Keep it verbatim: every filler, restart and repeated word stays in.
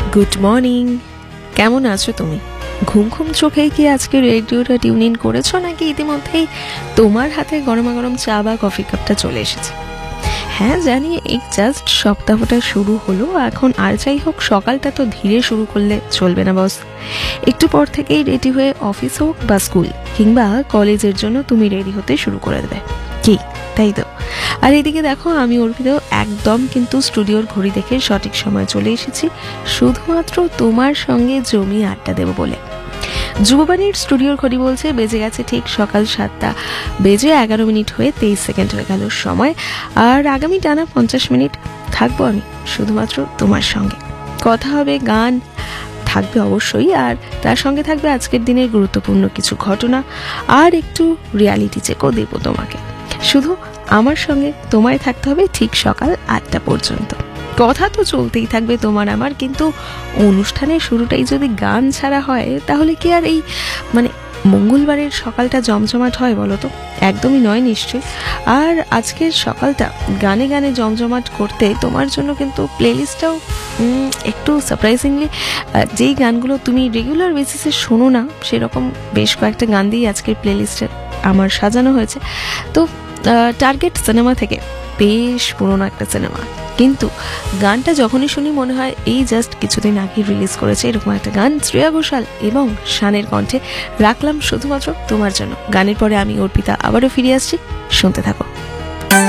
Good morning. কেমন আছো তুমি? ঘুম ঘুম চোখে কি আজকে রেডিওটা টিউন ইন করেছো, নাকি ইতিমধ্যেই তোমার হাতে গরমা গরম চা বা কফি কাপটা চলে এসেছে? হ্যাঁ জানি, এই জাস্ট সপ্তাহটা শুরু হলো এখন, আর যাই হোক সকালটা তো ধীরে শুরু করলে চলবে না বস। একটু পর থেকেই রেডি হয়ে অফিস হোক বা স্কুল কিংবা কলেজের জন্য তুমি রেডি হতে শুরু করে দেবে, কি তাই তো? আর এদিকে দেখো, আমি অর্পিতাও একদম কিন্তু স্টুডিওর ঘড়ি দেখে সঠিক সময় চলে এসেছি, শুধুমাত্র তোমার সঙ্গে জমিয়ে আড্ডা দেবো বলে। যুববাণীর স্টুডিওর ঘড়ি বলছে বেজে গেছে ঠিক সকাল সাতটা বেজে এগারো মিনিট হয়ে তেইশ সেকেন্ড হয়ে গেল সময়। আর আগামী টানা পঞ্চাশ মিনিট থাকবো আমি শুধুমাত্র তোমার সঙ্গে। কথা হবে, গান থাকবে অবশ্যই, আর তার সঙ্গে থাকবে আজকের দিনের গুরুত্বপূর্ণ কিছু ঘটনা, আর একটু রিয়ালিটি চেকও দেবো তোমাকে। শুধু আমার সঙ্গে তোমায় থাকতে হবে ঠিক সকাল আটটা পর্যন্ত। কথা তো চলতেই থাকবে তোমার আমার, কিন্তু অনুষ্ঠানের শুরুটাই যদি গান ছাড়া হয় তাহলে কি আর এই মানে মঙ্গলবারের সকালটা জমজমাট হয় বলো তো? একদমই নয় নিশ্চয়ই। আর আজকের সকালটা গানে গানে জমজমাট করতে তোমার জন্য কিন্তু প্লেলিস্টটাও একটু সারপ্রাইজিংলি, যেই গানগুলো তুমি রেগুলার বেসিসে শোনো না সেরকম বেশ কয়েকটা গান দিয়ে আজকের প্লেলিস্টে আমার সাজানো হয়েছে। তো টার্গেট সিনেমা থেকে, বেশ পুরোনো একটা সিনেমা, কিন্তু গানটা যখনই শুনি মনে হয় এই জাস্ট কিছুদিন আগে রিলিজ করেছে এরকম একটা গান, শ্রেয়া ঘোষাল এবং শানের কণ্ঠে রাখলাম শুধুমাত্র তোমার জন্য। গানের পরে আমি অর্পিতা আবারও ফিরে আসছি, শুনতে থাকো।